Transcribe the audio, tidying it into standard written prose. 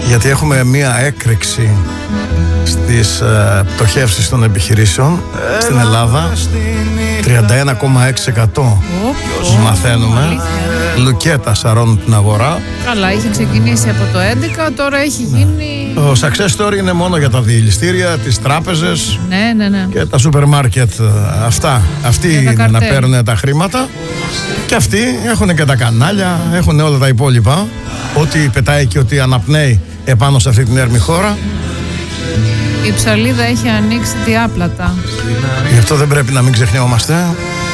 Γιατί έχουμε μία έκρηξη στις πτωχεύσεις των επιχειρήσεων στην Ελλάδα. 31,6% μαθαίνουμε. Λουκέτα σαρώνουν την αγορά. Καλά, είχε ξεκινήσει από το 11, τώρα έχει γίνει... Το success story είναι μόνο για τα διελιστήρια, τις τράπεζες ναι. και τα σούπερ μάρκετ. Αυτοί είναι να παίρνουν τα χρήματα. Και αυτοί έχουν και τα κανάλια, έχουν όλα τα υπόλοιπα. Ό,τι πετάει και ό,τι αναπνέει επάνω σε αυτή την έρμη χώρα. Η ψαλίδα έχει ανοίξει διάπλατα. Γι' αυτό δεν πρέπει να μην ξεχνιόμαστε.